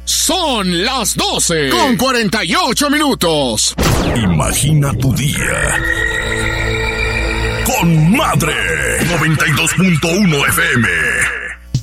Son las 12:48. Imagina tu día con Madre 92.1 FM.